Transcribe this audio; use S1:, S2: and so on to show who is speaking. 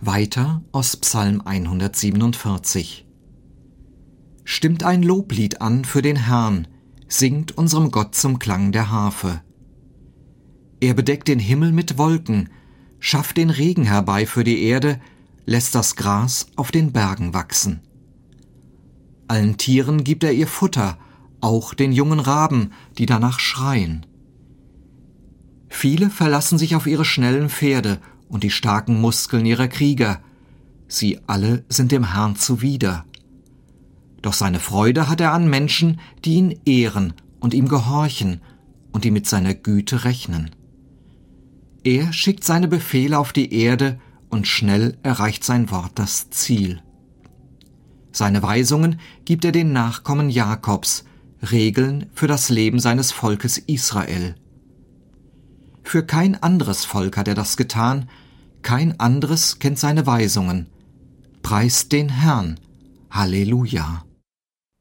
S1: Weiter aus Psalm 147. Stimmt ein Loblied an für den Herrn, singt unserem Gott zum Klang der Harfe. Er bedeckt den Himmel mit Wolken, schafft den Regen herbei für die Erde, lässt das Gras auf den Bergen wachsen. Allen Tieren gibt er ihr Futter, auch den jungen Raben, die danach schreien. Viele verlassen sich auf ihre schnellen Pferde und die starken Muskeln ihrer Krieger. Sie alle sind dem Herrn zuwider. Doch seine Freude hat er an Menschen, die ihn ehren und ihm gehorchen und die mit seiner Güte rechnen. Er schickt seine Befehle auf die Erde und schnell erreicht sein Wort das Ziel. Seine Weisungen gibt er den Nachkommen Jakobs, Regeln für das Leben seines Volkes Israel. Für kein anderes Volk hat er das getan, kein anderes kennt seine Weisungen. Preist den Herrn. Halleluja.